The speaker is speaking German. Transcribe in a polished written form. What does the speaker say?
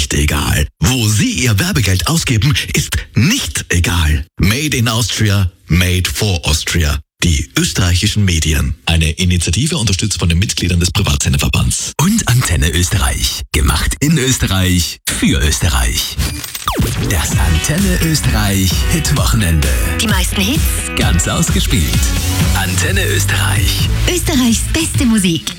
nicht egal. Wo Sie Ihr Werbegeld ausgeben, ist nicht egal. Made in Austria, made for Austria. Die österreichischen Medien. Eine Initiative unterstützt von den Mitgliedern des Privatsenderverbands. Und Antenne Österreich. Gemacht in Österreich, für Österreich. Das Antenne Österreich Hitwochenende. Die meisten Hits. Ganz ausgespielt. Antenne Österreich. Österreichs beste Musik.